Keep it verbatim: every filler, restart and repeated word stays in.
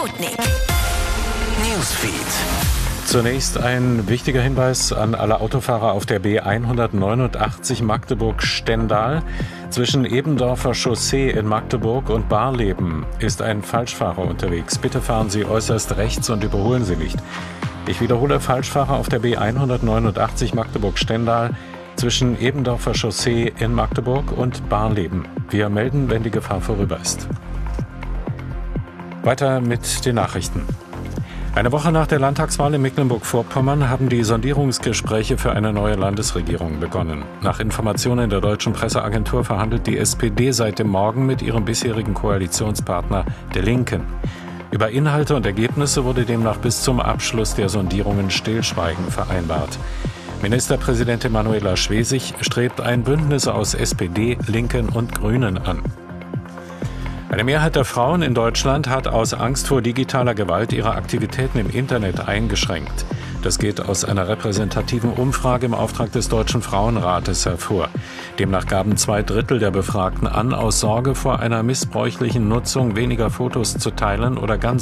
Sputnik. Newsfeed. Zunächst ein wichtiger Hinweis an alle Autofahrer auf der B hundertneunundachtzig Magdeburg-Stendal. Zwischen Ebendorfer Chaussee in Magdeburg und Barleben ist ein Falschfahrer unterwegs. Bitte fahren Sie äußerst rechts und überholen Sie nicht. Ich wiederhole, Falschfahrer auf der B hundertneunundachtzig Magdeburg-Stendal zwischen Ebendorfer Chaussee in Magdeburg und Barleben. Wir melden, wenn die Gefahr vorüber ist. Weiter mit den Nachrichten. Eine Woche nach der Landtagswahl in Mecklenburg-Vorpommern haben die Sondierungsgespräche für eine neue Landesregierung begonnen. Nach Informationen der Deutschen Presseagentur verhandelt die S P D seit dem Morgen mit ihrem bisherigen Koalitionspartner der Linken. Über Inhalte und Ergebnisse wurde demnach bis zum Abschluss der Sondierungen Stillschweigen vereinbart. Ministerpräsidentin Manuela Schwesig strebt ein Bündnis aus S P D, Linken und Grünen an. Eine Mehrheit der Frauen in Deutschland hat aus Angst vor digitaler Gewalt ihre Aktivitäten im Internet eingeschränkt. Das geht aus einer repräsentativen Umfrage im Auftrag des Deutschen Frauenrates hervor. Demnach gaben zwei Drittel der Befragten an, aus Sorge vor einer missbräuchlichen Nutzung weniger Fotos zu teilen oder ganz